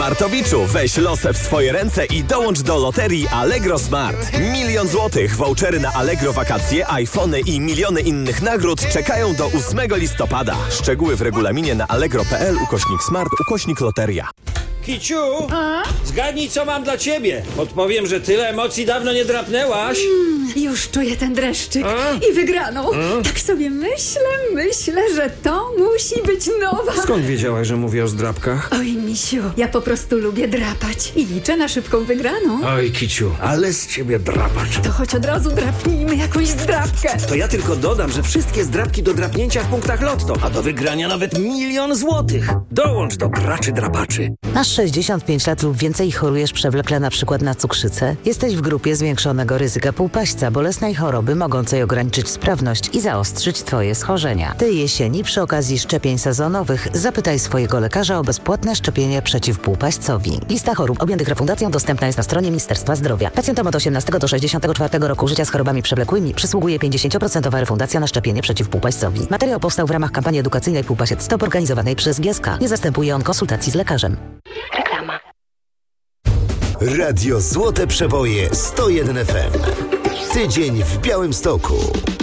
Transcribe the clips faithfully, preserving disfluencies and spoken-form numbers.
Smartowiczu, weź losy w swoje ręce i dołącz do loterii Allegro Smart. Milion złotych, vouchery na Allegro wakacje, iPhony i miliony innych nagród czekają do ósmego listopada. Szczegóły w regulaminie na allegro.pl ukośnik smart ukośnik loteria. Kiciu, a? Zgadnij, co mam dla ciebie. Odpowiem, że tyle emocji dawno nie drapnęłaś. Mm, już czuję ten dreszczyk a? i wygraną. A? Tak sobie myślę, myślę, że to musi być nowa. Skąd wiedziałaś, że mówię o zdrapkach? Oj, misiu, ja po prostu lubię drapać i liczę na szybką wygraną. Oj, Kiciu, ale z ciebie drapacz. To choć od razu drapnijmy jakąś zdrapkę. To ja tylko dodam, że wszystkie zdrapki do drapnięcia w punktach Lotto, a do wygrania nawet milion złotych. Dołącz do graczy drapaczy. Masz sześćdziesiąt pięć lat lub więcej i chorujesz przewlekle na przykład na cukrzycę? Jesteś w grupie zwiększonego ryzyka półpaśćca, bolesnej choroby mogącej ograniczyć sprawność i zaostrzyć Twoje schorzenia. Tej jesieni przy okazji szczepień sezonowych zapytaj swojego lekarza o bezpłatne szczepienie przeciw półpaśćcowi. Lista chorób objętych refundacją dostępna jest na stronie Ministerstwa Zdrowia. Pacjentom od osiemnastego do sześćdziesiątego czwartego roku życia z chorobami przewlekłymi przysługuje pięćdziesiąt procent refundacja na szczepienie przeciw półpaśćcowi. Materiał powstał w ramach kampanii edukacyjnej Półpasiec Stop organizowanej przez G S K. Nie zastępuje on konsultacji z lekarzem. Reklama. Radio Złote Przeboje sto jeden F M. Tydzień w Białymstoku.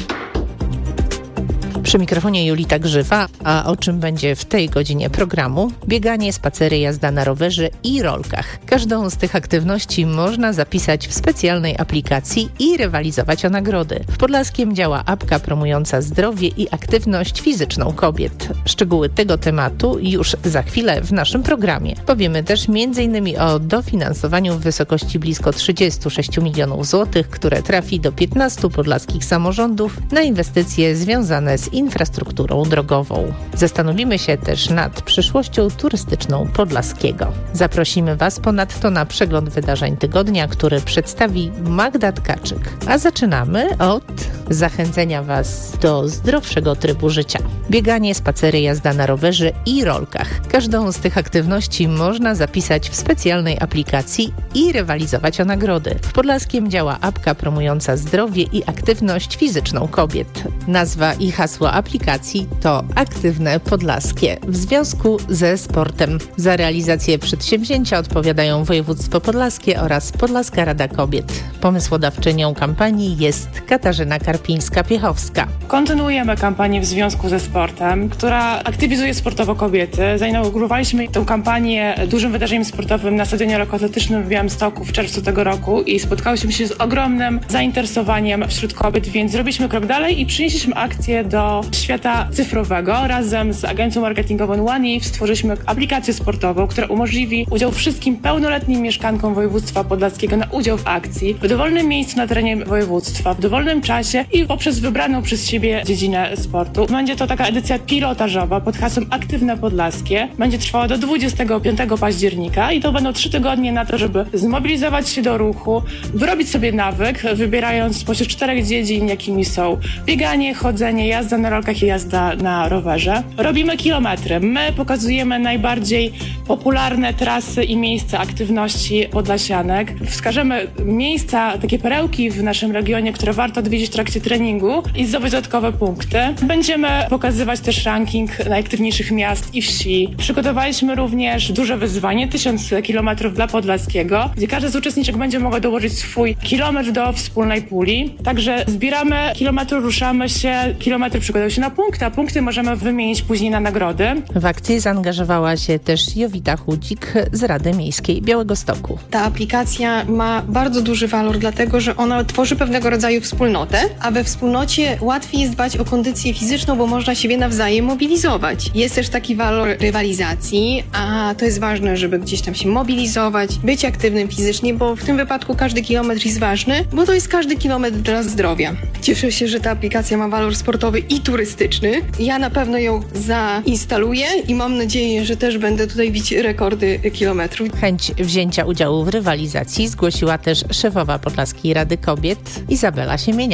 Przy mikrofonie Julita Grzywa, a o czym będzie w tej godzinie programu? Bieganie, spacery, jazda na rowerze i rolkach. Każdą z tych aktywności można zapisać w specjalnej aplikacji i rywalizować o nagrody. W Podlaskiem działa apka promująca zdrowie i aktywność fizyczną kobiet. Szczegóły tego tematu już za chwilę w naszym programie. Powiemy też między innymi o dofinansowaniu w wysokości blisko trzydzieści sześć milionów złotych, które trafi do piętnastu podlaskich samorządów na inwestycje związane z infrastrukturą drogową. Zastanowimy się też nad przyszłością turystyczną Podlaskiego. Zaprosimy Was ponadto na przegląd wydarzeń tygodnia, który przedstawi Magda Tkaczyk. A zaczynamy od zachęcenia Was do zdrowszego trybu życia. Bieganie, spacery, jazda na rowerze i rolkach. Każdą z tych aktywności można zapisać w specjalnej aplikacji i rywalizować o nagrody. W Podlaskiem działa apka promująca zdrowie i aktywność fizyczną kobiet. Nazwa i hasło aplikacji to Aktywne Podlaskie w związku ze sportem. Za realizację przedsięwzięcia odpowiadają Województwo Podlaskie oraz Podlaska Rada Kobiet. Pomysłodawczynią kampanii jest Katarzyna Karpińska-Piechowska. Kontynuujemy kampanię w związku ze sportem, która aktywizuje sportowo kobiety. Zainaugurowaliśmy tę kampanię dużym wydarzeniem sportowym na stadionie lekkoatletycznym w Białymstoku w czerwcu tego roku i spotkałyśmy się z ogromnym zainteresowaniem wśród kobiet, więc zrobiliśmy krok dalej i przynieśliśmy akcję do świata cyfrowego. Razem z agencją marketingową OneIF stworzyliśmy aplikację sportową, która umożliwi udział wszystkim pełnoletnim mieszkankom województwa podlaskiego na udział w akcji w dowolnym miejscu na terenie województwa, w dowolnym czasie i poprzez wybraną przez siebie dziedzinę sportu. Będzie to taka edycja pilotażowa pod hasłem Aktywne Podlaskie. Będzie trwała do dwudziestego piątego października i to będą trzy tygodnie na to, żeby zmobilizować się do ruchu, wyrobić sobie nawyk, wybierając spośród czterech dziedzin, jakimi są bieganie, chodzenie, jazda na rolkach i jazda na rowerze. Robimy kilometry. My pokazujemy najbardziej popularne trasy i miejsca aktywności podlasianek. Wskażemy miejsca, takie perełki w naszym regionie, które warto odwiedzić w trakcie treningu i zdobyć dodatkowe punkty. Będziemy pokazywać też ranking najaktywniejszych miast i wsi. Przygotowaliśmy również duże wyzwanie, tysiąc kilometrów dla Podlaskiego, gdzie każdy z uczestniczek będzie mogła dołożyć swój kilometr do wspólnej puli. Także zbieramy kilometry, ruszamy się, kilometry przykładają się na punkty, a punkty możemy wymienić później na nagrody. W akcję zaangażowała się też Jowita Chudzik z Rady Miejskiej Białegostoku. Ta aplikacja ma bardzo duży walor, dlatego że ona tworzy pewnego rodzaju wspólnotę, a we wspólnocie łatwiej jest dbać o kondycję fizyczną, bo można siebie nawzajem mobilizować. Jest też taki walor rywalizacji, a to jest ważne, żeby gdzieś tam się mobilizować, być aktywnym fizycznie, bo w tym wypadku każdy kilometr jest ważny, bo to jest każdy kilometr dla zdrowia. Cieszę się, że ta aplikacja ma walor sportowy i turystyczny. Ja na pewno ją zainstaluję i mam nadzieję, że też będę tutaj bić rekordy kilometrów. Chęć wzięcia udziału w rywalizacji zgłosiła też szefowa Podlaskiej Rady Kobiet Izabela Siemieniako.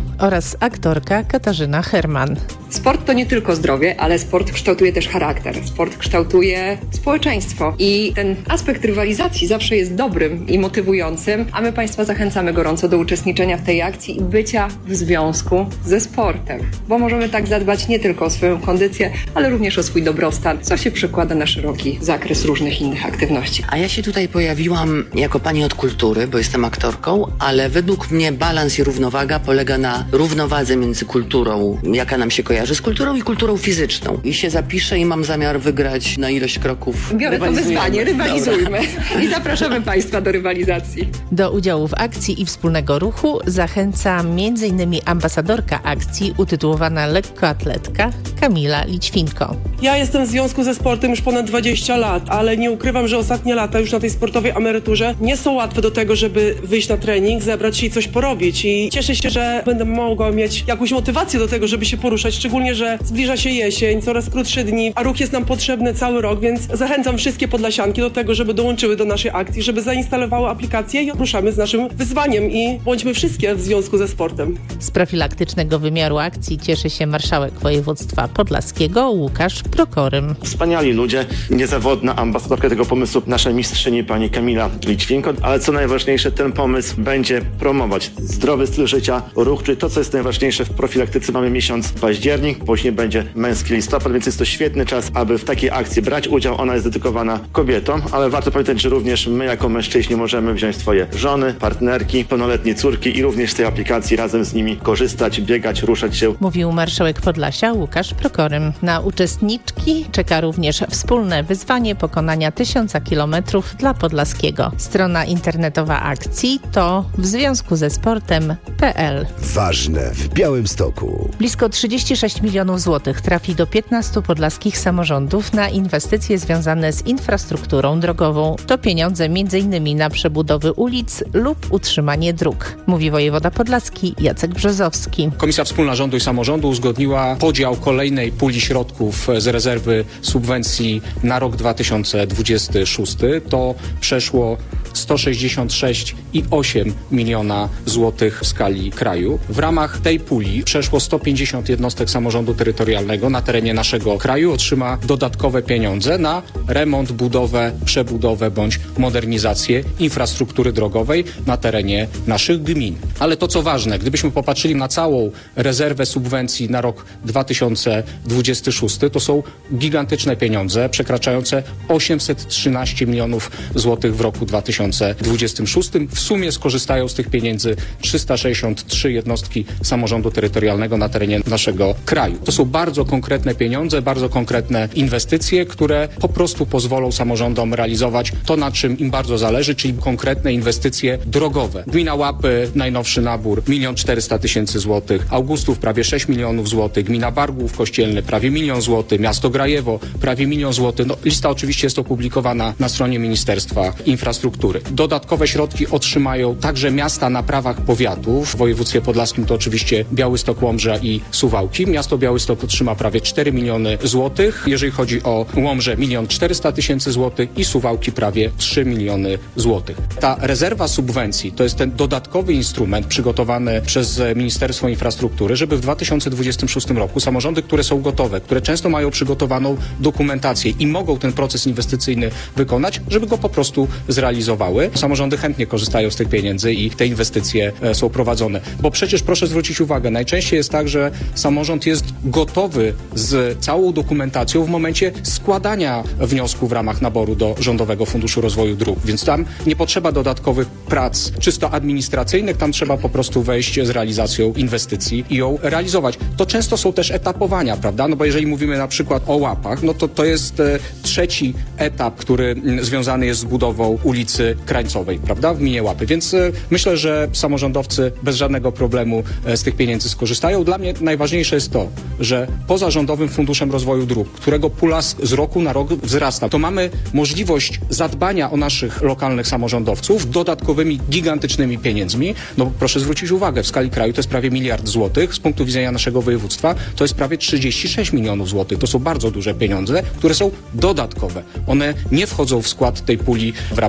oraz aktorka Katarzyna Herman. Sport to nie tylko zdrowie, ale sport kształtuje też charakter. Sport kształtuje społeczeństwo i ten aspekt rywalizacji zawsze jest dobrym i motywującym, a my Państwa zachęcamy gorąco do uczestniczenia w tej akcji i bycia w związku ze sportem, bo możemy tak zadbać nie tylko o swoją kondycję, ale również o swój dobrostan, co się przekłada na szeroki zakres różnych innych aktywności. A ja się tutaj pojawiłam jako pani od kultury, bo jestem aktorką, ale według mnie balans i równowaga polega na równowadze między kulturą, jaka nam się kojarzy z kulturą, i kulturą fizyczną. I się zapiszę i mam zamiar wygrać na ilość kroków. Biorę to wyzwanie, rywalizujmy. I zapraszamy Państwa do rywalizacji. Do udziału w akcji i wspólnego ruchu zachęca m.in. ambasadorka akcji utytułowana lekkoatletka Kamila Lićwinko. Ja jestem w związku ze sportem już ponad dwadzieścia lat, ale nie ukrywam, że ostatnie lata już na tej sportowej emeryturze nie są łatwe do tego, żeby wyjść na trening, zebrać się i coś porobić. I cieszę się, że będę mogła mieć jakąś motywację do tego, żeby się poruszać, szczególnie, że zbliża się jesień, coraz krótsze dni, a ruch jest nam potrzebny cały rok, więc zachęcam wszystkie podlasianki do tego, żeby dołączyły do naszej akcji, żeby zainstalowały aplikację i ruszamy z naszym wyzwaniem i bądźmy wszystkie w związku ze sportem. Z profilaktycznego wymiaru akcji cieszy się marszałek województwa podlaskiego Łukasz Prokorym. Wspaniali ludzie, niezawodna ambasadorka tego pomysłu, nasza mistrzyni pani Kamila Lićwinko, ale co najważniejsze, ten pomysł będzie promować zdrowy styl życia, ruch, czyli to, co jest najważniejsze w profilaktyce. Mamy miesiąc październik, później będzie męski listopad, więc jest to świetny czas, aby w takiej akcji brać udział. Ona jest dedykowana kobietom, ale warto pamiętać, że również my jako mężczyźni możemy wziąć swoje żony, partnerki, pełnoletnie córki i również z tej aplikacji razem z nimi korzystać, biegać, ruszać się. Mówił marszałek Podlasia Łukasz Prokorym. Na uczestniczki czeka również wspólne wyzwanie pokonania tysiąca kilometrów dla Podlaskiego. Strona internetowa akcji to w związku ze sportem kropka p l. Ważne w Białymstoku. Blisko trzydzieści sześć milionów złotych trafi do piętnastu podlaskich samorządów na inwestycje związane z infrastrukturą drogową. To pieniądze między innymi na przebudowę ulic lub utrzymanie dróg, mówi wojewoda podlaski Jacek Brzozowski. Komisja Wspólna Rządu i Samorządu uzgodniła podział kolejnej puli środków z rezerwy subwencji na rok dwa tysiące dwudziesty szósty. To przeszło sto sześćdziesiąt sześć i osiem miliona złotych w skali kraju. W ramach tej puli przeszło sto pięćdziesiąt jednostek samorządu terytorialnego na terenie naszego kraju otrzyma dodatkowe pieniądze na remont, budowę, przebudowę bądź modernizację infrastruktury drogowej na terenie naszych gmin. Ale to, co ważne, gdybyśmy popatrzyli na całą rezerwę subwencji na rok dwa tysiące dwudziesty szósty, to są gigantyczne pieniądze przekraczające osiemset trzynaście milionów złotych w roku dwa tysiące dwudziestym szóstym. W sumie skorzystają z tych pieniędzy trzysta sześćdziesiąt trzy jednostki samorządu terytorialnego na terenie naszego kraju. To są bardzo konkretne pieniądze, bardzo konkretne inwestycje, które po prostu pozwolą samorządom realizować to, na czym im bardzo zależy, czyli konkretne inwestycje drogowe. Gmina Łapy, najnowszy nabór, milion czterysta tysięcy złotych, Augustów prawie sześć milionów złotych, gmina Bargłów Kościelny prawie milion złotych, miasto Grajewo prawie milion złotych. No, lista oczywiście jest opublikowana na stronie Ministerstwa Infrastruktury. Dodatkowe środki otrzymają także miasta na prawach powiatów. W województwie podlaskim to oczywiście Białystok, Łomża i Suwałki. Miasto Białystok otrzyma prawie cztery miliony złotych. Jeżeli chodzi o Łomżę, milion czterysta tysięcy złotych i Suwałki prawie trzy miliony złotych. Ta rezerwa subwencji to jest ten dodatkowy instrument przygotowany przez Ministerstwo Infrastruktury, żeby w dwa tysiące dwudziestym szóstym roku samorządy, które są gotowe, które często mają przygotowaną dokumentację i mogą ten proces inwestycyjny wykonać, żeby go po prostu zrealizowały. Samorządy chętnie korzystają z tych pieniędzy i te inwestycje e, są prowadzone. Bo przecież proszę zwrócić uwagę, najczęściej jest tak, że samorząd jest gotowy z całą dokumentacją w momencie składania wniosku w ramach naboru do Rządowego Funduszu Rozwoju Dróg. Więc tam nie potrzeba dodatkowych prac czysto administracyjnych, tam trzeba po prostu wejść z realizacją inwestycji i ją realizować. To często są też etapowania, prawda? No bo jeżeli mówimy na przykład o Łapach, no to to jest e, trzeci etap, który m, związany jest z budową ulicy Krańcowej, prawda? W gminie Łapy. Więc e, myślę, że samorządowcy bez żadnego problemu e, z tych pieniędzy skorzystają. Dla mnie najważniejsze jest to, że poza Rządowym Funduszem Rozwoju Dróg, którego pula z, z roku na rok wzrasta, to mamy możliwość zadbania o naszych lokalnych samorządowców dodatkowymi, gigantycznymi pieniędzmi. No proszę zwrócić uwagę, w skali kraju to jest prawie miliard złotych, z punktu widzenia naszego województwa to jest prawie trzydzieści sześć milionów złotych. To są bardzo duże pieniądze, które są dodatkowe. One nie wchodzą w skład tej puli w ramach Rządowego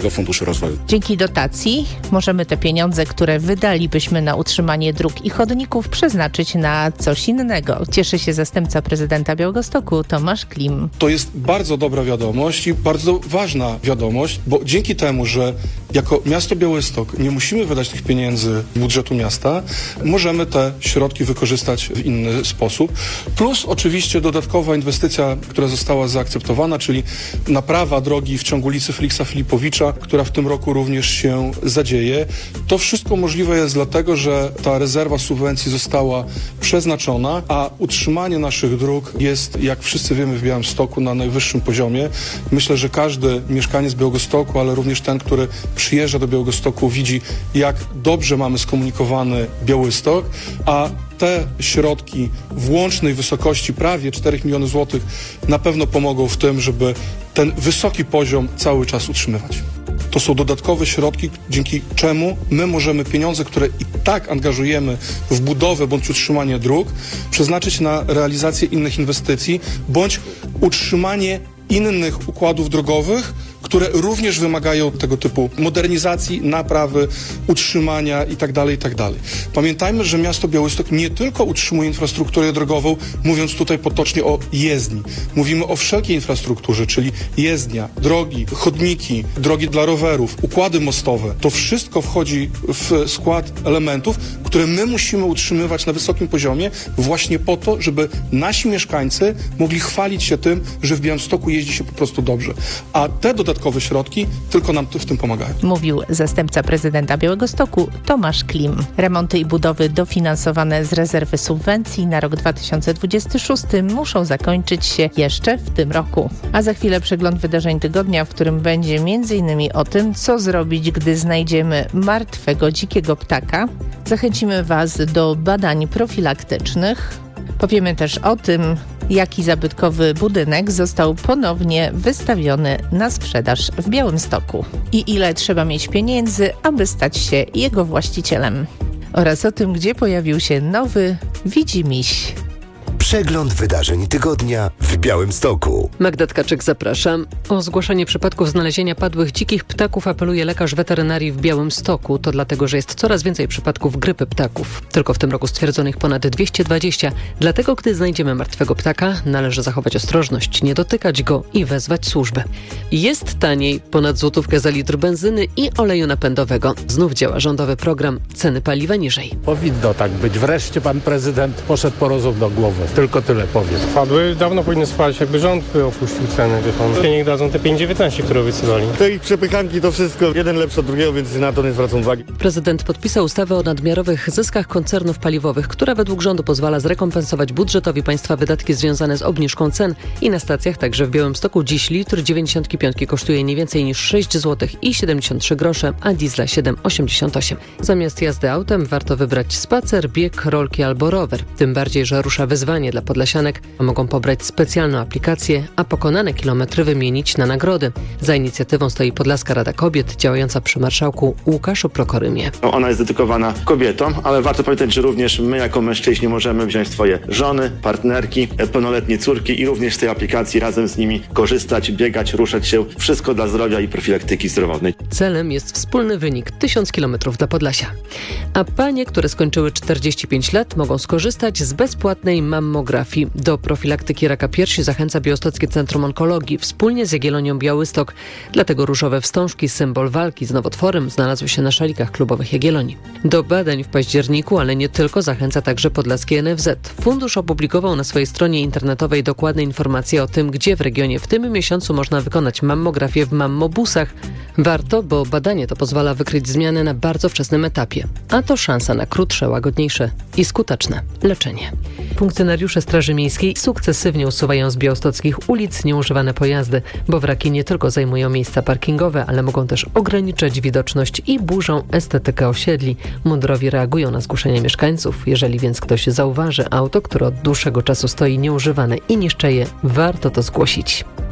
Narodowego Funduszu Rozwoju. Dzięki dotacji możemy te pieniądze, które wydalibyśmy na utrzymanie dróg i chodników, przeznaczyć na coś innego. Cieszy się zastępca prezydenta Białegostoku Tomasz Klim. To jest bardzo dobra wiadomość i bardzo ważna wiadomość, bo dzięki temu, że jako miasto Białystok nie musimy wydać tych pieniędzy z budżetu miasta, możemy te środki wykorzystać w inny sposób. Plus oczywiście dodatkowa inwestycja, która została zaakceptowana, czyli naprawa drogi w ciągu ulicy Feliksa Filipowicza, która w tym roku również się zadzieje. To wszystko możliwe jest dlatego, że ta rezerwa subwencji została przeznaczona, a utrzymanie naszych dróg jest, jak wszyscy wiemy, w Białymstoku na najwyższym poziomie. Myślę, że każdy mieszkaniec Białegostoku, ale również ten, który przyjeżdża do Białegostoku, widzi, jak dobrze mamy skomunikowany Białystok, a te środki w łącznej wysokości prawie cztery miliony złotych na pewno pomogą w tym, żeby ten wysoki poziom cały czas utrzymywać. To są dodatkowe środki, dzięki czemu my możemy pieniądze, które i tak angażujemy w budowę bądź utrzymanie dróg, przeznaczyć na realizację innych inwestycji bądź utrzymanie innych układów drogowych, które również wymagają tego typu modernizacji, naprawy, utrzymania itd., itd. Pamiętajmy, że miasto Białystok nie tylko utrzymuje infrastrukturę drogową, mówiąc tutaj potocznie o jezdni. Mówimy o wszelkiej infrastrukturze, czyli jezdnia, drogi, chodniki, drogi dla rowerów, układy mostowe. To wszystko wchodzi w skład elementów, które my musimy utrzymywać na wysokim poziomie właśnie po to, żeby nasi mieszkańcy mogli chwalić się tym, że w Białymstoku jeździ się po prostu dobrze. A te dodatkowe środki tylko nam w tym pomagają. Mówił zastępca prezydenta Białegostoku Tomasz Klim. Remonty i budowy dofinansowane z rezerwy subwencji na rok dwa tysiące dwudziesty szósty muszą zakończyć się jeszcze w tym roku. A za chwilę przegląd wydarzeń tygodnia, w którym będzie między innymi o tym, co zrobić, gdy znajdziemy martwego dzikiego ptaka. Zachęcimy Was do badań profilaktycznych. Powiemy też o tym, jaki zabytkowy budynek został ponownie wystawiony na sprzedaż w Białymstoku i ile trzeba mieć pieniędzy, aby stać się jego właścicielem. Oraz o tym, gdzie pojawił się nowy widzimiś. Przegląd wydarzeń tygodnia w Białymstoku. Magda Tkaczyk, zapraszam. O zgłaszanie przypadków znalezienia padłych dzikich ptaków apeluje lekarz weterynarii w Białymstoku. To dlatego, że jest coraz więcej przypadków grypy ptaków. Tylko w tym roku stwierdzonych ponad dwieście dwadzieścia. Dlatego, gdy znajdziemy martwego ptaka, należy zachować ostrożność, nie dotykać go i wezwać służbę. Jest taniej, ponad złotówkę za litr benzyny i oleju napędowego. Znów działa rządowy program Ceny paliwa niżej. Powinno tak być. Wreszcie pan prezydent poszedł po rozum do głowy. Tylko tyle powiem. Spadły, dawno powinny spaść, jakby rząd opuścił ceny. Niech dadzą te pięć dziewiętnaście, które obiecywali. Te ich przepychanki to wszystko, jeden lepszy od drugiego, więc na to nie zwracam uwagi. Prezydent podpisał ustawę o nadmiarowych zyskach koncernów paliwowych, która według rządu pozwala zrekompensować budżetowi państwa wydatki związane z obniżką cen. I na stacjach, także w Białymstoku, dziś litr dziewięćdziesiąt pięć kosztuje nie więcej niż sześć złotych i siedemdziesiąt trzy grosze, a diesla siedem osiemdziesiąt osiem. Zamiast jazdy autem warto wybrać spacer, bieg, rolki albo rower. Tym bardziej, że rusza wyzwanie dla podlasianek. Mogą pobrać specjalną aplikację, a pokonane kilometry wymienić na nagrody. Za inicjatywą stoi Podlaska Rada Kobiet, działająca przy marszałku Łukaszu Prokorymie. Ona jest dedykowana kobietom, ale warto pamiętać, że również my jako mężczyźni możemy wziąć swoje żony, partnerki, pełnoletnie córki i również z tej aplikacji razem z nimi korzystać, biegać, ruszać się. Wszystko dla zdrowia i profilaktyki zdrowotnej. Celem jest wspólny wynik tysiąc kilometrów dla Podlasia. A panie, które skończyły czterdzieści pięć lat, mogą skorzystać z bezpłatnej mammografii. Do profilaktyki raka piersi zachęca Białostockie Centrum Onkologii wspólnie z Jagiellonią Białystok. Dlatego różowe wstążki, symbol walki z nowotworem, znalazły się na szalikach klubowych Jagiellonii. Do badań w październiku, ale nie tylko, zachęca także podlaskie N F Z. Fundusz opublikował na swojej stronie internetowej dokładne informacje o tym, gdzie w regionie w tym miesiącu można wykonać mammografię w mammobusach. Warto, bo badanie to pozwala wykryć zmiany na bardzo wczesnym etapie. A to szansa na krótsze, łagodniejsze i skuteczne leczenie. Funkcjonariusze Straży Miejskiej sukcesywnie usuwają z białostockich ulic nieużywane pojazdy, bo wraki nie tylko zajmują miejsca parkingowe, ale mogą też ograniczać widoczność i burzą estetykę osiedli. Mundurowi reagują na zgłoszenia mieszkańców. Jeżeli więc ktoś zauważy auto, które od dłuższego czasu stoi nieużywane i niszczeje, warto to zgłosić.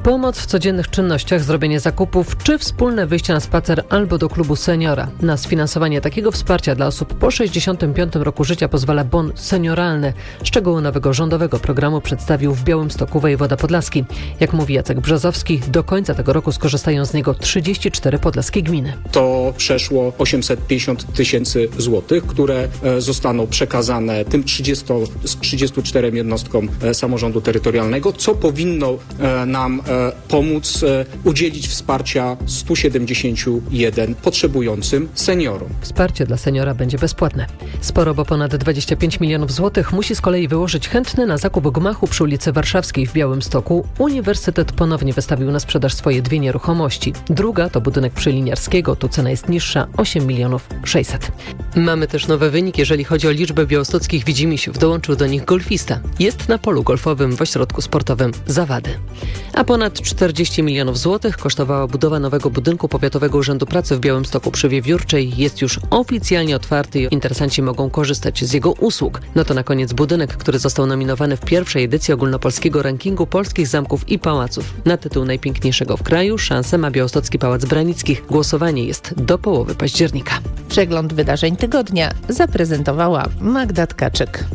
Pomoc w codziennych czynnościach, zrobienie zakupów czy wspólne wyjście na spacer albo do klubu seniora. Na sfinansowanie takiego wsparcia dla osób po sześćdziesiątym piątym roku życia pozwala bon senioralny. Szczegóły nowego rządowego programu przedstawił w Białymstoku wojewoda podlaski. Jak mówi Jacek Brzozowski, do końca tego roku skorzystają z niego trzydzieści cztery podlaskie gminy. To przeszło osiemset pięćdziesiąt tysięcy złotych, które zostaną przekazane tym trzydziestu, trzydziestu czterem jednostkom samorządu terytorialnego, co powinno nam pomóc udzielić wsparcia stu siedemdziesięciu jeden potrzebującym seniorom. Wsparcie dla seniora będzie bezpłatne. Sporo, bo ponad dwadzieścia pięć milionów złotych musi z kolei wyłożyć chętny na zakup gmachu przy ulicy Warszawskiej w Białymstoku. Uniwersytet ponownie wystawił na sprzedaż swoje dwie nieruchomości. Druga to budynek przy Liniarskiego. Tu cena jest niższa, osiem milionów sześćset. Mamy też nowy wynik, jeżeli chodzi o liczbę białostockich widzimisiów. Dołączył do nich golfista. Jest na polu golfowym w ośrodku sportowym Zawady. A ponad czterdzieści milionów złotych kosztowała budowa nowego budynku Powiatowego Urzędu Pracy w Białymstoku przy Wiewiórczej. Jest już oficjalnie otwarty i interesanci mogą korzystać z jego usług. No to na koniec budynek, który został nominowany w pierwszej edycji ogólnopolskiego rankingu polskich zamków i pałaców. Na tytuł najpiękniejszego w kraju szansę ma białostocki Pałac Branickich. Głosowanie jest do połowy października. Przegląd wydarzeń tygodnia zaprezentowała Magda Tkaczyk.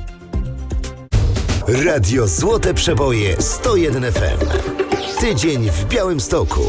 Radio Złote Przeboje sto jeden F M. Tydzień w Białymstoku.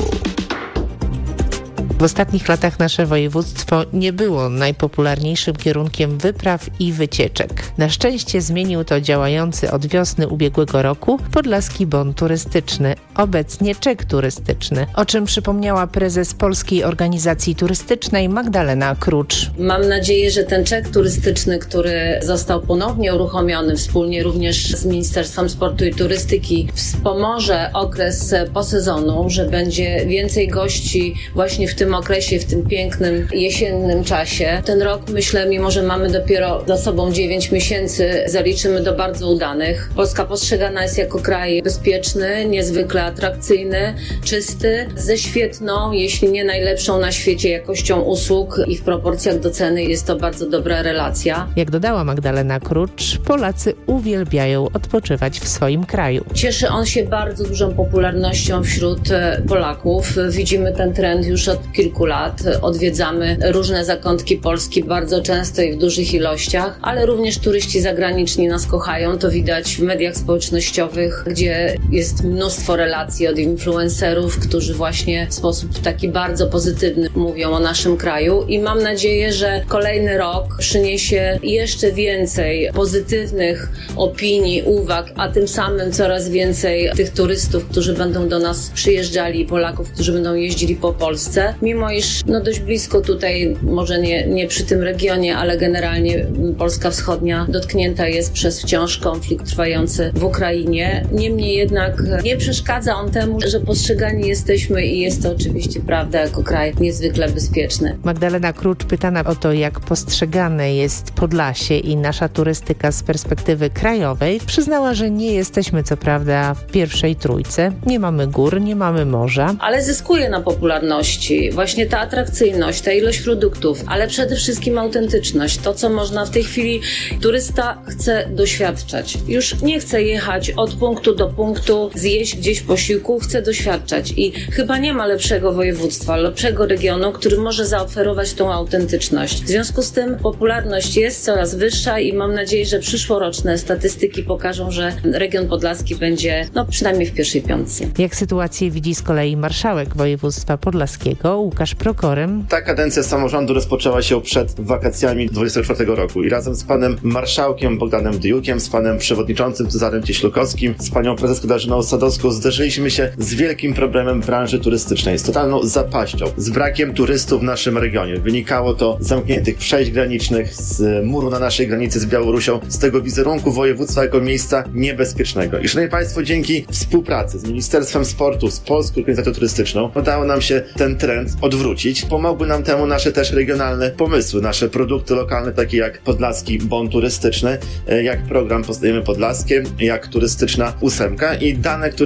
W ostatnich latach nasze województwo nie było najpopularniejszym kierunkiem wypraw i wycieczek. Na szczęście zmienił to działający od wiosny ubiegłego roku Podlaski Bon Turystyczny, obecnie czek turystyczny, o czym przypomniała prezes Polskiej Organizacji Turystycznej Magdalena Krucz. Mam nadzieję, że ten czek turystyczny, który został ponownie uruchomiony wspólnie również z Ministerstwem Sportu i Turystyki, wspomoże okres posezonu, że będzie więcej gości właśnie w tym okresie, w tym pięknym jesiennym czasie. Ten rok, myślę, mimo że mamy dopiero za sobą dziewięć miesięcy, zaliczymy do bardzo udanych. Polska postrzegana jest jako kraj bezpieczny, niezwykle atrakcyjny, czysty, ze świetną, jeśli nie najlepszą na świecie jakością usług i w proporcjach do ceny jest to bardzo dobra relacja. Jak dodała Magdalena Krucz, Polacy uwielbiają odpoczywać w swoim kraju. Cieszy on się bardzo dużą popularnością wśród Polaków. Widzimy ten trend już od kilku lat. Odwiedzamy różne zakątki Polski bardzo często i w dużych ilościach, ale również turyści zagraniczni nas kochają. To widać w mediach społecznościowych, gdzie jest mnóstwo relacji od influencerów, którzy właśnie w sposób taki bardzo pozytywny mówią o naszym kraju i mam nadzieję, że kolejny rok przyniesie jeszcze więcej pozytywnych opinii, uwag, a tym samym coraz więcej tych turystów, którzy będą do nas przyjeżdżali, Polaków, którzy będą jeździli po Polsce. Mimo iż no dość blisko tutaj, może nie, nie przy tym regionie, ale generalnie Polska Wschodnia dotknięta jest przez wciąż konflikt trwający w Ukrainie. Niemniej jednak nie przeszkadza on temu, że postrzegani jesteśmy i jest to oczywiście prawda jako kraj niezwykle bezpieczny. Magdalena Krucz, pytana o to, jak postrzegane jest Podlasie i nasza turystyka z perspektywy krajowej, przyznała, że nie jesteśmy co prawda w pierwszej trójce. Nie mamy gór, nie mamy morza. Ale zyskuje na popularności właśnie ta atrakcyjność, ta ilość produktów, ale przede wszystkim autentyczność. To, co można w tej chwili, turysta chce doświadczać. Już nie chce jechać od punktu do punktu, zjeść gdzieś posiłku, chce doświadczać. I chyba nie ma lepszego województwa, lepszego regionu, który może zaoferować tą autentyczność. W związku z tym popularność jest coraz wyższa i mam nadzieję, że przyszłoroczne statystyki pokażą, że region podlaski będzie no przynajmniej w pierwszej piątce. Jak sytuację widzi z kolei marszałek województwa podlaskiego Łukasz Prokorym. Ta kadencja samorządu rozpoczęła się przed wakacjami dwudziestego czwartego roku i razem z panem marszałkiem Bogdanem Dyjukiem, z panem przewodniczącym Cezarym Cieślukowskim, z panią prezes Katarzyną Sadowską zderzyliśmy się z wielkim problemem branży turystycznej, z totalną zapaścią, z brakiem turystów w naszym regionie. Wynikało to z zamkniętych przejść granicznych, z muru na naszej granicy z Białorusią, z tego wizerunku województwa jako miejsca niebezpiecznego. I szanowni państwo, dzięki współpracy z Ministerstwem Sportu, z Polską Organizacją Turystyczną udało nam się ten trend odwrócić. Pomogły nam temu nasze też regionalne pomysły, nasze produkty lokalne, takie jak Podlaski Bon Turystyczny, jak program Poznajemy Podlaskie, jak turystyczna ósemka i dane, które już dzisiaj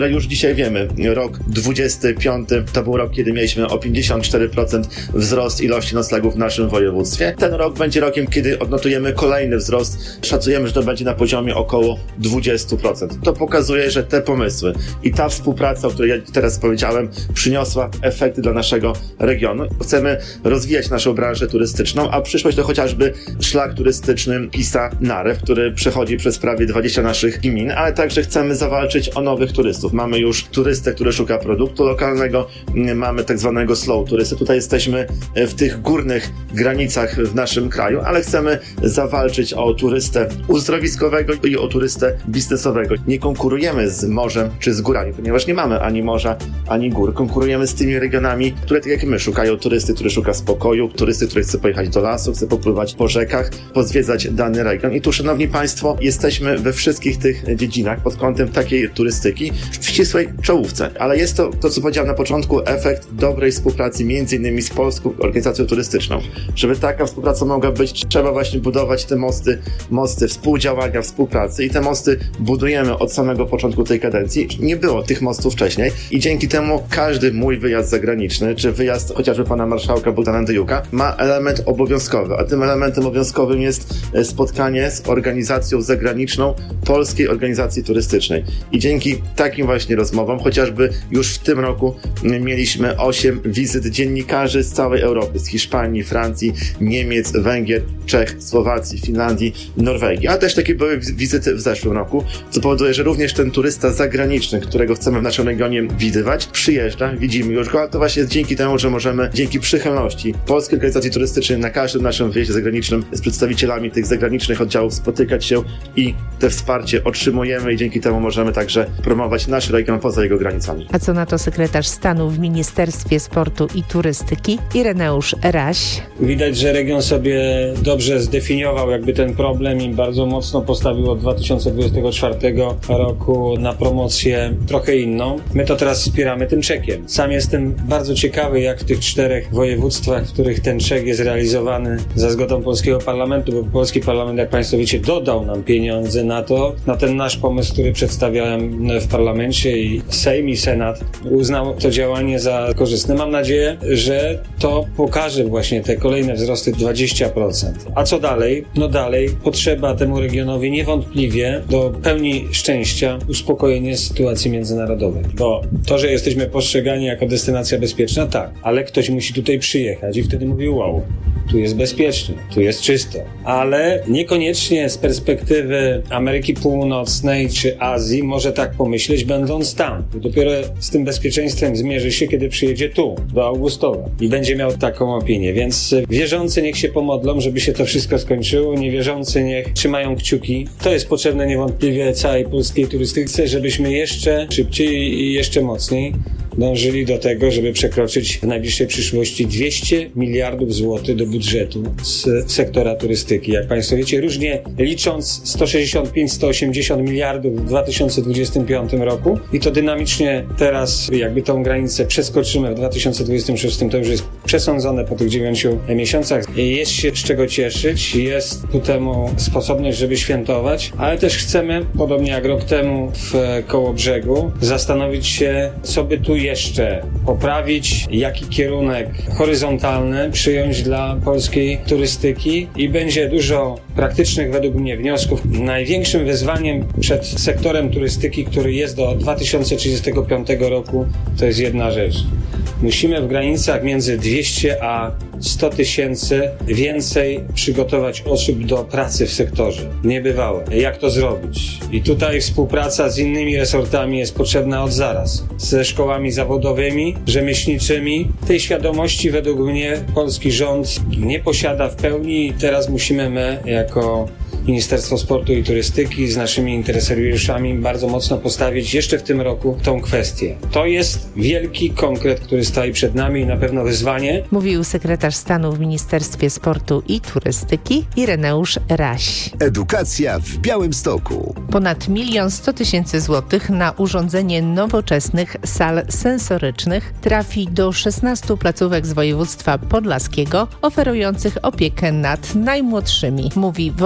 Dzisiaj wiemy, rok dwudziesty piąty to był rok, kiedy mieliśmy o pięćdziesiąt cztery procent wzrost ilości noclegów w naszym województwie. Ten rok będzie rokiem, kiedy odnotujemy kolejny wzrost. Szacujemy, że to będzie na poziomie około dwadzieścia procent. To pokazuje, że te pomysły i ta współpraca, o której ja teraz powiedziałem, przyniosła efekty dla naszego regionu. Chcemy rozwijać naszą branżę turystyczną, a przyszłość to chociażby szlak turystyczny Pisa-Narew, który przechodzi przez prawie dwadzieścia naszych gmin, ale także chcemy zawalczyć o nowych turystów. Mamy już turystę, który szuka produktu lokalnego, mamy tak zwanego slow turystę. Tutaj jesteśmy w tych górnych granicach w naszym kraju, ale chcemy zawalczyć o turystę uzdrowiskowego i o turystę biznesowego. Nie konkurujemy z morzem czy z górami, ponieważ nie mamy ani morza, ani gór. Konkurujemy z tymi regionami, które tak jak my szukają turysty, który szuka spokoju, turysty, który chce pojechać do lasu, chce popływać po rzekach, pozwiedzać dany region. I tu, szanowni państwo, jesteśmy we wszystkich tych dziedzinach pod kątem takiej turystyki w ścisłej czołówce. Ale jest to, to co powiedziałem na początku, efekt dobrej współpracy między innymi z Polską Organizacją Turystyczną. Żeby taka współpraca mogła być, trzeba właśnie budować te mosty, mosty współdziałania, współpracy i te mosty budujemy od samego początku tej kadencji. Nie było tych mostów wcześniej i dzięki temu każdy mój wyjazd zagraniczny, czy wyjazd chociażby pana marszałka Bogdana Andyjuka ma element obowiązkowy, a tym elementem obowiązkowym jest spotkanie z organizacją zagraniczną Polskiej Organizacji Turystycznej. I dzięki takim właśnie rozmowom, chociażby już w tym roku mieliśmy osiem wizyt dziennikarzy z całej Europy, z Hiszpanii, Francji, Niemiec, Węgier, Czech, Słowacji, Finlandii, Norwegii, a też takie były wizyty w zeszłym roku, co powoduje, że również ten turysta zagraniczny, którego chcemy w naszym regionie widywać, przyjeżdża, widzimy już go, ale to właśnie jest dzięki temu, że możemy dzięki przychylności Polskiej Organizacji Turystycznej na każdym naszym wyjeździe zagranicznym z przedstawicielami tych zagranicznych oddziałów spotykać się i te wsparcie otrzymujemy i dzięki temu możemy także promować nasz region poza jego granicami. A co na to sekretarz stanu w Ministerstwie Sportu i Turystyki Ireneusz Raś? Widać, że region sobie dobrze zdefiniował jakby ten problem i bardzo mocno postawił od dwa tysiące dwudziestego czwartego roku na promocję trochę inną. My to teraz wspieramy tym czekiem. Sam jestem bardzo ciekawy, jak w tych czterech województwach, w których ten czek jest realizowany za zgodą polskiego parlamentu, bo polski parlament, jak państwo wiecie, dodał nam pieniądze na to, na ten nasz pomysł, który przedstawiałem w parlamencie i Sejm i Senat uznał to działanie za korzystne. Mam nadzieję, że to pokaże właśnie te kolejne wzrosty dwadzieścia procent. A co dalej? No dalej potrzeba temu regionowi niewątpliwie do pełni szczęścia uspokojenie sytuacji międzynarodowej. Bo to, że jesteśmy postrzegani jako destynacja bezpieczna, tak, ale ktoś musi tutaj przyjechać i wtedy mówi wow, tu jest bezpiecznie, tu jest czysto. Ale niekoniecznie z perspektywy Ameryki Północnej czy Azji może tak pomyśleć, będąc tam. Dopiero z tym bezpieczeństwem zmierzy się, kiedy przyjedzie tu, do Augustowa i będzie miał taką opinię. Więc wierzący niech się pomodlą, żeby się to wszystko skończyło, niewierzący niech trzymają kciuki. To jest potrzebne niewątpliwie całej polskiej turystyce, żebyśmy jeszcze szybciej i jeszcze mocniej dążyli do tego, żeby przekroczyć w najbliższej przyszłości dwieście miliardów złotych do budżetu z sektora turystyki. Jak państwo wiecie, różnie licząc sto sześćdziesiąt pięć do stu osiemdziesięciu miliardów w dwa tysiące dwudziestym piątym roku i to dynamicznie teraz jakby tą granicę przeskoczymy w dwa tysiące dwudziestym szóstym, to już jest przesądzone po tych dziewięciu miesiącach. Jest się z czego cieszyć, jest ku temu sposobność, żeby świętować, ale też chcemy, podobnie jak rok temu w Kołobrzegu, zastanowić się, co by tu jeszcze poprawić, jaki kierunek horyzontalny przyjąć dla polskiej turystyki i będzie dużo praktycznych według mnie wniosków. Największym wyzwaniem przed sektorem turystyki, który jest do dwa tysiące trzydziestego piątego roku, to jest jedna rzecz. Musimy w granicach między dwieście a sto tysięcy więcej przygotować osób do pracy w sektorze. Niebywałe. Jak to zrobić? I tutaj współpraca z innymi resortami jest potrzebna od zaraz. Ze szkołami zawodowymi, rzemieślniczymi. Tej świadomości według mnie polski rząd nie posiada w pełni i teraz musimy my jako Ministerstwo Sportu i Turystyki z naszymi interesariuszami bardzo mocno postawić jeszcze w tym roku tą kwestię. To jest wielki konkret, który stoi przed nami i na pewno wyzwanie. Mówił sekretarz stanu w Ministerstwie Sportu i Turystyki Ireneusz Raś. Edukacja w Białymstoku. Ponad milion sto tysięcy złotych na urządzenie nowoczesnych sal sensorycznych trafi do szesnastu placówek z województwa podlaskiego oferujących opiekę nad najmłodszymi, mówi wojewoda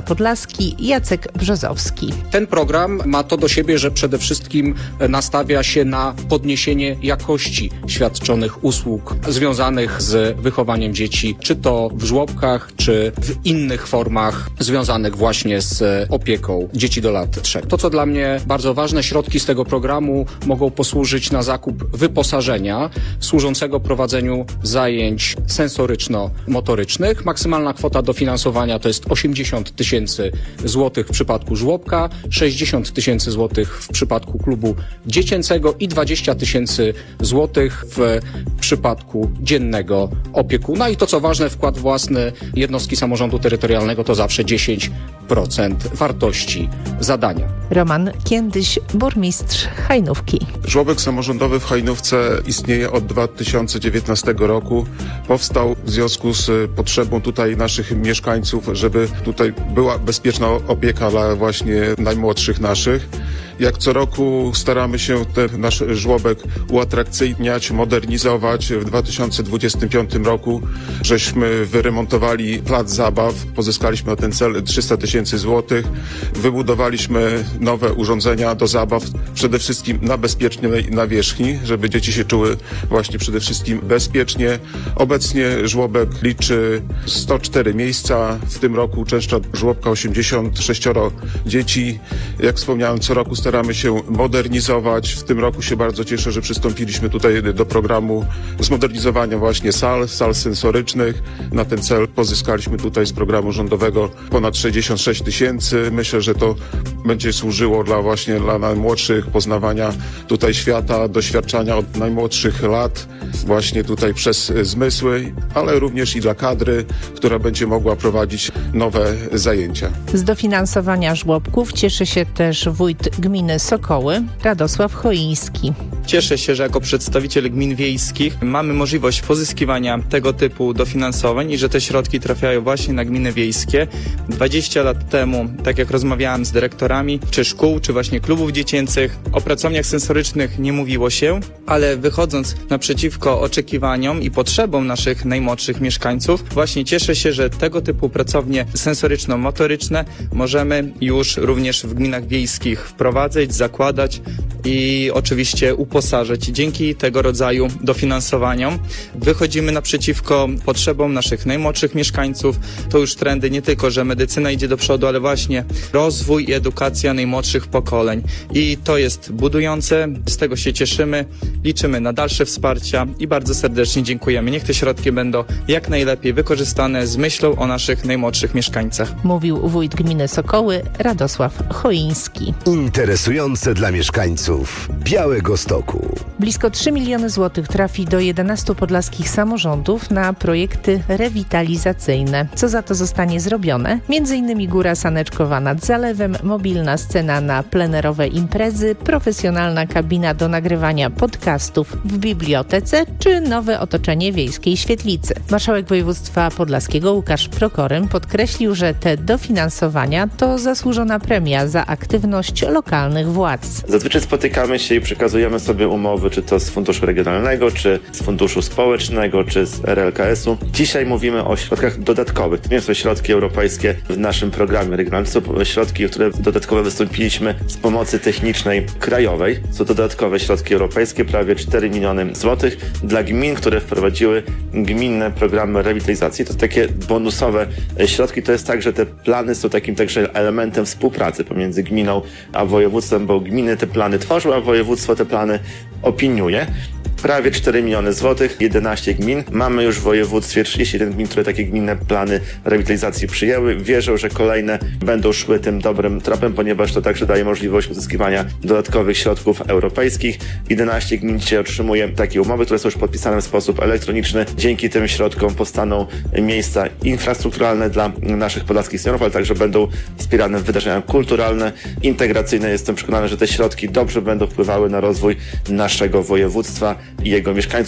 Podlaski Jacek Brzozowski. Ten program ma to do siebie, że przede wszystkim nastawia się na podniesienie jakości świadczonych usług związanych z wychowaniem dzieci, czy to w żłobkach, czy w innych formach związanych właśnie z opieką dzieci do lat trzech. To, co dla mnie bardzo ważne, środki z tego programu mogą posłużyć na zakup wyposażenia służącego prowadzeniu zajęć sensoryczno-motorycznych. Maksymalna kwota dofinansowania to jest osiemdziesiąt tysięcy złotych w przypadku żłobka, sześćdziesiąt tysięcy złotych w przypadku klubu dziecięcego i dwadzieścia tysięcy złotych w przypadku dziennego opiekuna. I to, co ważne, wkład własny jednostki samorządu terytorialnego to zawsze dziesięć procent wartości zadania. Roman Kiędyś, burmistrz Hajnówki. Żłobek samorządowy w Hajnówce istnieje od dwa tysiące dziewiętnastego roku. Powstał w związku z potrzebą tutaj naszych mieszkańców, żeby tutaj była bezpieczna opieka dla właśnie najmłodszych naszych. Jak co roku staramy się ten nasz żłobek uatrakcyjniać, modernizować. W dwa tysiące dwudziestym piątym roku żeśmy wyremontowali plac zabaw, pozyskaliśmy na ten cel trzysta tysięcy złotych. Wybudowaliśmy nowe urządzenia do zabaw, przede wszystkim na bezpiecznej nawierzchni, żeby dzieci się czuły właśnie przede wszystkim bezpiecznie. Obecnie żłobek liczy sto cztery miejsca. W tym roku uczęszcza żłobka osiemdziesiąt sześć dzieci. Jak wspomniałem, co roku staramy się modernizować. W tym roku się bardzo cieszę, że przystąpiliśmy tutaj do programu zmodernizowania właśnie sal, sal sensorycznych. Na ten cel pozyskaliśmy tutaj z programu rządowego ponad sześćdziesiąt sześć tysięcy. Myślę, że to będzie służyło dla właśnie dla najmłodszych poznawania tutaj świata, doświadczania od najmłodszych lat właśnie tutaj przez zmysły, ale również i dla kadry, która będzie mogła prowadzić nowe zajęcia. Z dofinansowania żłobków cieszy się też wójt gminy Sokoły, Radosław Choiński. Cieszę się, że jako przedstawiciel gmin wiejskich mamy możliwość pozyskiwania tego typu dofinansowań i że te środki trafiają właśnie na gminy wiejskie. dwadzieścia lat temu, tak jak rozmawiałem z dyrektorami, czy szkół, czy właśnie klubów dziecięcych, o pracowniach sensorycznych nie mówiło się, ale wychodząc naprzeciwko oczekiwaniom i potrzebom naszych najmłodszych mieszkańców, właśnie cieszę się, że tego typu pracownie sensoryczno-motoryczne możemy już również w gminach wiejskich wprowadzać, zakładać i oczywiście uposażać. Dzięki tego rodzaju dofinansowaniom wychodzimy naprzeciwko potrzebom naszych najmłodszych mieszkańców. To już trendy nie tylko, że medycyna idzie do przodu, ale właśnie rozwój i edukacja najmłodszych pokoleń. I to jest budujące, z tego się cieszymy, liczymy na dalsze wsparcia i bardzo serdecznie dziękujemy. Niech te środki będą jak najlepiej wykorzystane z myślą o naszych najmłodszych mieszkańcach. Mówił wójt gminy Sokoły Radosław Choiński. Interesujące dla mieszkańców Białegostoku. Blisko trzy miliony złotych trafi do jedenastu podlaskich samorządów na projekty rewitalizacyjne. Co za to zostanie zrobione? Między innymi góra saneczkowa nad zalewem, mobilna scena na plenerowe imprezy, profesjonalna kabina do nagrywania podcastów w bibliotece czy nowe otoczenie wiejskiej świetlicy. Marszałek województwa podlaskiego Łukasz Prokorym podkreślił, że te dofinansowania to zasłużona premia za aktywność lokalnych władz. Zazwyczaj spotykamy się i przekazujemy sobie umowy, czy to z Funduszu Regionalnego, czy z Funduszu Społecznego, czy z R L K S u. Dzisiaj mówimy o środkach dodatkowych. To nie są środki europejskie w naszym programie regionalnym. To są środki, które dodatkowo wystąpiliśmy z pomocy technicznej krajowej. Są to dodatkowe środki europejskie, prawie cztery miliony złotych dla gmin, które wprowadziły gminne programy rewitalizacji. To takie bonusowe środki. To jest tak, że te plany są takim także elementem współpracy pomiędzy gminą a województwem, bo gminy te plany tworzą, a województwo te plany opiniuje. Prawie cztery miliony złotych, jedenaście gmin. Mamy już w województwie trzydzieści jeden gmin, które takie gminne plany rewitalizacji przyjęły. Wierzę, że kolejne będą szły tym dobrym tropem, ponieważ to także daje możliwość uzyskiwania dodatkowych środków europejskich. jedenaście gmin dzisiaj otrzymuje takie umowy, które są już podpisane w sposób elektroniczny. Dzięki tym środkom powstaną miejsca infrastrukturalne dla naszych podlaskich seniorów, ale także będą wspierane wydarzenia kulturalne, integracyjne. Jestem przekonany, że te środki dobrze będą wpływały na rozwój naszego województwa i jego mieszkańców.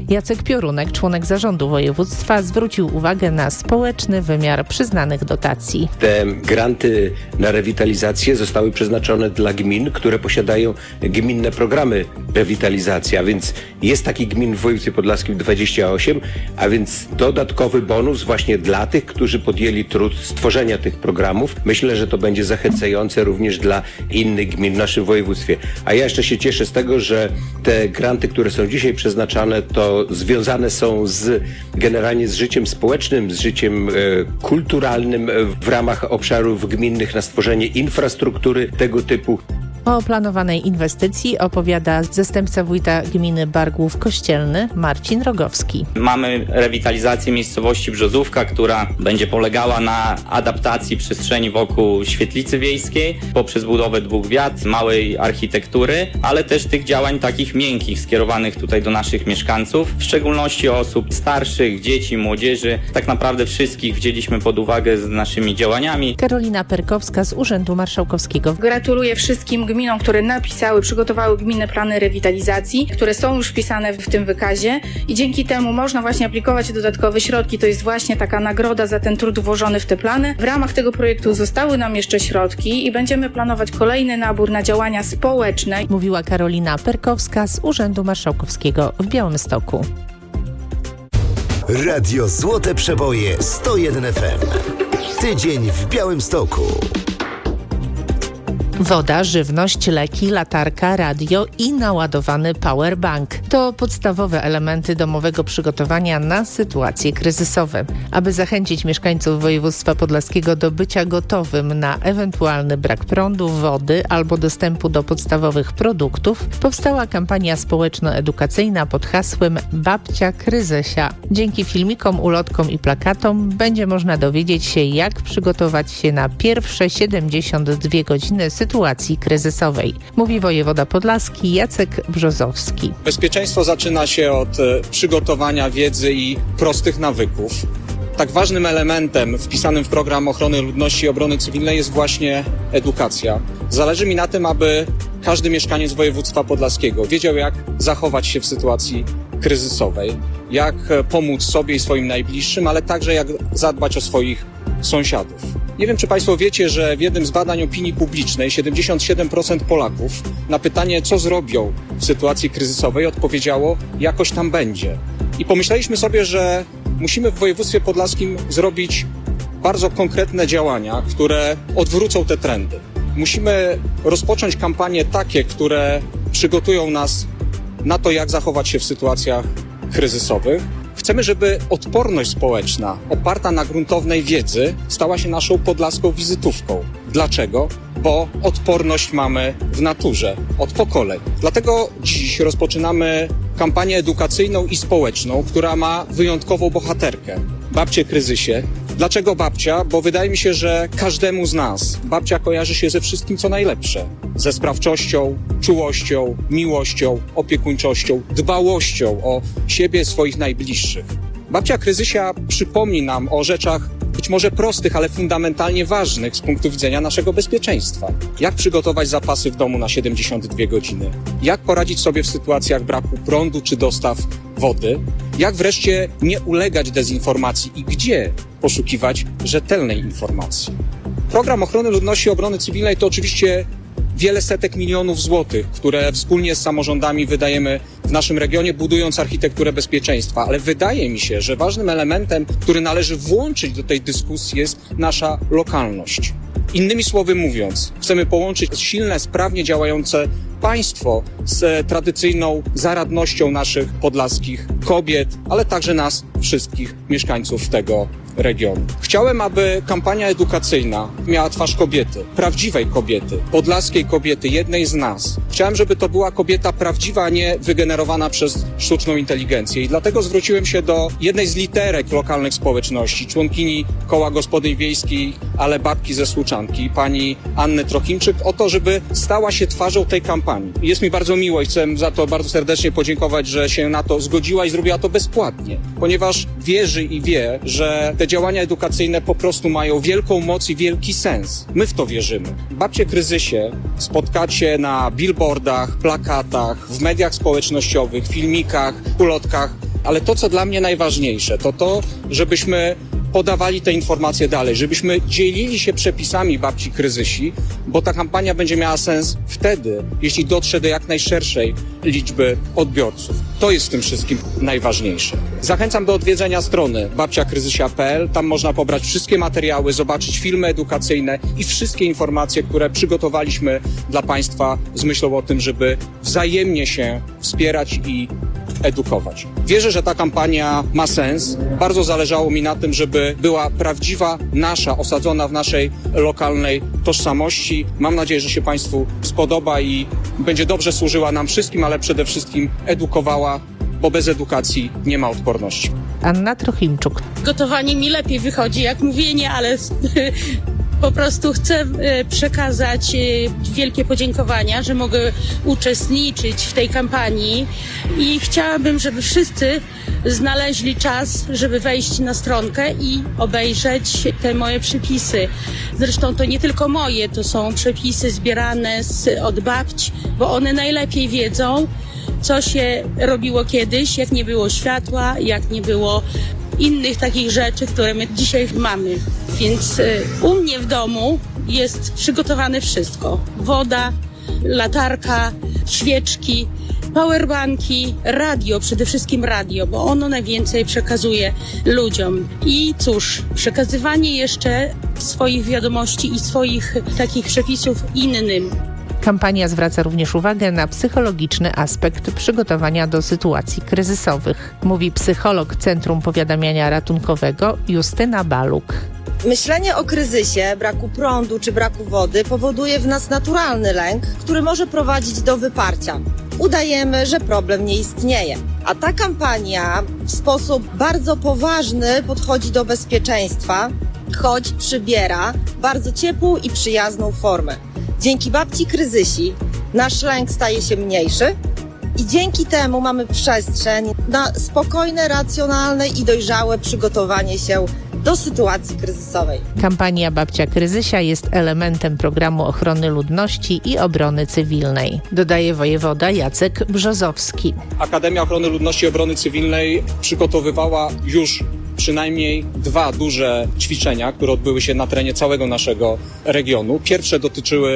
Jacek Piorunek, członek zarządu województwa, zwrócił uwagę na społeczny wymiar przyznanych dotacji. Te granty na rewitalizację zostały przeznaczone dla gmin, które posiadają gminne programy rewitalizacji, a więc jest taki gmin w województwie podlaskim dwadzieścia osiem, a więc dodatkowy bonus właśnie dla tych, którzy podjęli trud stworzenia tych programów. Myślę, że to będzie zachęcające również dla innych gmin w naszym województwie. A ja jeszcze się cieszę z tego, że te granty, które są dzisiaj przeznaczane, to związane są z generalnie z życiem społecznym, z życiem e, kulturalnym w ramach obszarów gminnych na stworzenie infrastruktury tego typu. O planowanej inwestycji opowiada zastępca wójta gminy Bargłów Kościelny Marcin Rogowski. Mamy rewitalizację miejscowości Brzozówka, która będzie polegała na adaptacji przestrzeni wokół świetlicy wiejskiej poprzez budowę dwóch wiat, małej architektury, ale też tych działań takich miękkich skierowanych tutaj do naszych mieszkańców, w szczególności osób starszych, dzieci, młodzieży. Tak naprawdę wszystkich wzięliśmy pod uwagę z naszymi działaniami. Karolina Perkowska z Urzędu Marszałkowskiego. Gratuluję wszystkim gminom, które napisały, przygotowały gminne plany rewitalizacji, które są już wpisane w tym wykazie i dzięki temu można właśnie aplikować dodatkowe środki. To jest właśnie taka nagroda za ten trud włożony w te plany. W ramach tego projektu zostały nam jeszcze środki i będziemy planować kolejny nabór na działania społeczne. Mówiła Karolina Perkowska z Urzędu Marszałkowskiego w Białymstoku. Radio Złote Przeboje sto jeden F M. Tydzień w Białymstoku. Woda, żywność, leki, latarka, radio i naładowany powerbank. To podstawowe elementy domowego przygotowania na sytuacje kryzysowe. Aby zachęcić mieszkańców województwa podlaskiego do bycia gotowym na ewentualny brak prądu, wody albo dostępu do podstawowych produktów, powstała kampania społeczno-edukacyjna pod hasłem Babcia Kryzysia. Dzięki filmikom, ulotkom i plakatom będzie można dowiedzieć się, jak przygotować się na pierwsze siedemdziesiąt dwie godziny sytuacji kryzysowej, mówi wojewoda podlaski Jacek Brzozowski. Bezpieczeństwo zaczyna się od e, przygotowania wiedzy i prostych nawyków. Tak ważnym elementem wpisanym w program ochrony ludności i obrony cywilnej jest właśnie edukacja. Zależy mi na tym, aby każdy mieszkaniec województwa podlaskiego wiedział, jak zachować się w sytuacji kryzysowej, jak pomóc sobie i swoim najbliższym, ale także jak zadbać o swoich sąsiadów. Nie wiem, czy Państwo wiecie, że w jednym z badań opinii publicznej siedemdziesiąt siedem procent Polaków na pytanie, co zrobią w sytuacji kryzysowej, odpowiedziało, jakoś tam będzie. I pomyśleliśmy sobie, że musimy w województwie podlaskim zrobić bardzo konkretne działania, które odwrócą te trendy. Musimy rozpocząć kampanie takie, które przygotują nas na to, jak zachować się w sytuacjach kryzysowych. Chcemy, żeby odporność społeczna oparta na gruntownej wiedzy stała się naszą podlaską wizytówką. Dlaczego? Bo odporność mamy w naturze, od pokoleń. Dlatego dziś rozpoczynamy kampanię edukacyjną i społeczną, która ma wyjątkową bohaterkę. Babcię Kryzysie. Dlaczego babcia? Bo wydaje mi się, że każdemu z nas babcia kojarzy się ze wszystkim, co najlepsze. Ze sprawczością, czułością, miłością, opiekuńczością, dbałością o siebie, swoich najbliższych. Babcia Kryzysia przypomni nam o rzeczach być może prostych, ale fundamentalnie ważnych z punktu widzenia naszego bezpieczeństwa. Jak przygotować zapasy w domu na siedemdziesiąt dwie godziny? Jak poradzić sobie w sytuacjach braku prądu czy dostaw wody? Jak wreszcie nie ulegać dezinformacji i gdzie poszukiwać rzetelnej informacji? Program ochrony ludności i obrony cywilnej to oczywiście wiele setek milionów złotych, które wspólnie z samorządami wydajemy w naszym regionie, budując architekturę bezpieczeństwa. Ale wydaje mi się, że ważnym elementem, który należy włączyć do tej dyskusji, jest nasza lokalność. Innymi słowy mówiąc, chcemy połączyć silne, sprawnie działające państwo z tradycyjną zaradnością naszych podlaskich kobiet, ale także nas wszystkich mieszkańców tego regionu. Chciałem, aby kampania edukacyjna miała twarz kobiety, prawdziwej kobiety, podlaskiej kobiety, jednej z nas. Chciałem, żeby to była kobieta prawdziwa, a nie wygenerowana przez sztuczną inteligencję. I dlatego zwróciłem się do jednej z literek lokalnych społeczności, członkini Koła Gospodyń Wiejskich, ale babki ze Słuczanki, pani Anny Trochimczyk, o to, żeby stała się twarzą tej kampanii. I jest mi bardzo miło i chcę za to bardzo serdecznie podziękować, że się na to zgodziła i zrobiła to bezpłatnie, ponieważ wierzy i wie, że te działania edukacyjne po prostu mają wielką moc i wielki sens. My w to wierzymy. Babcie Kryzysie spotkacie na billboardach, plakatach, w mediach społecznościowych, filmikach, ulotkach Ale to, co dla mnie najważniejsze, to to, żebyśmy podawali te informacje dalej, żebyśmy dzielili się przepisami babci kryzysi, bo ta kampania będzie miała sens wtedy, jeśli dotrze do jak najszerszej liczby odbiorców. To jest w tym wszystkim najważniejsze. Zachęcam do odwiedzenia strony babcia kryzysia kropka p l. Tam można pobrać wszystkie materiały, zobaczyć filmy edukacyjne i wszystkie informacje, które przygotowaliśmy dla Państwa z myślą o tym, żeby wzajemnie się wspierać i edukować. Wierzę, że ta kampania ma sens. Bardzo zależało mi na tym, żeby była prawdziwa, nasza, osadzona w naszej lokalnej tożsamości. Mam nadzieję, że się Państwu spodoba i będzie dobrze służyła nam wszystkim, ale przede wszystkim edukowała, bo bez edukacji nie ma odporności. Anna Trochimczuk. Gotowanie mi lepiej wychodzi jak mówienie, ale po prostu chcę przekazać wielkie podziękowania, że mogę uczestniczyć w tej kampanii i chciałabym, żeby wszyscy znaleźli czas, żeby wejść na stronkę i obejrzeć te moje przepisy. Zresztą to nie tylko moje, to są przepisy zbierane z, od babci, bo one najlepiej wiedzą, co się robiło kiedyś, jak nie było światła, jak nie było innych takich rzeczy, które my dzisiaj mamy. Więc y, u mnie w domu jest przygotowane wszystko. Woda, latarka, świeczki, powerbanki, radio, przede wszystkim radio, bo ono najwięcej przekazuje ludziom. I cóż, przekazywanie jeszcze swoich wiadomości i swoich takich przepisów innym. Kampania zwraca również uwagę na psychologiczny aspekt przygotowania do sytuacji kryzysowych, mówi psycholog Centrum Powiadamiania Ratunkowego Justyna Baluk. Myślenie o kryzysie, braku prądu czy braku wody powoduje w nas naturalny lęk, który może prowadzić do wyparcia. Udajemy, że problem nie istnieje. A ta kampania w sposób bardzo poważny podchodzi do bezpieczeństwa, choć przybiera bardzo ciepłą i przyjazną formę. Dzięki babci kryzysi nasz lęk staje się mniejszy i dzięki temu mamy przestrzeń na spokojne, racjonalne i dojrzałe przygotowanie się do sytuacji kryzysowej. Kampania Babcia Kryzysia jest elementem programu ochrony ludności i obrony cywilnej, dodaje wojewoda Jacek Brzozowski. Akademia Ochrony Ludności i Obrony Cywilnej przygotowywała już przynajmniej dwa duże ćwiczenia, które odbyły się na terenie całego naszego regionu. Pierwsze dotyczyły